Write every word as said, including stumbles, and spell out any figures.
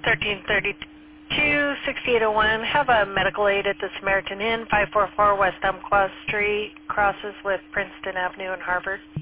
thirteen thirty-two, sixty-eight oh one. Have a medical aid at the Samaritan Inn, five forty-four West Umpqua Street, crosses with Princeton Avenue and Harvard.